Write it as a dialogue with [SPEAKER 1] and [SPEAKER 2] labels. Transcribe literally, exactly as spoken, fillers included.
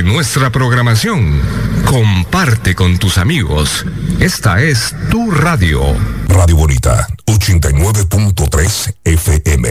[SPEAKER 1] nuestra programación. Comparte con tus amigos. Esta es tu radio.
[SPEAKER 2] Radio Bonita, ochenta y nueve punto tres F M.